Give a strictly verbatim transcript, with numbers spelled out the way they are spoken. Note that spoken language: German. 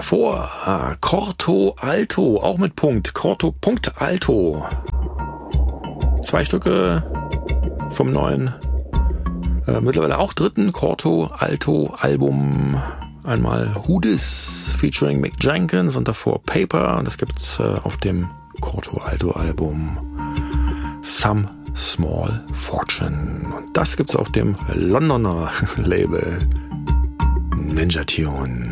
Davor äh, Corto Alto, auch mit Punkt. Corto Punkt Alto. Zwei Stücke vom neuen, äh, mittlerweile auch dritten Corto Alto Album. Einmal Who Dis featuring Mick Jenkins und davor Paper. Und das gibt's äh, auf dem Corto Alto Album Some Small Fortune. Und das gibt's auf dem Londoner Label Ninja Tune.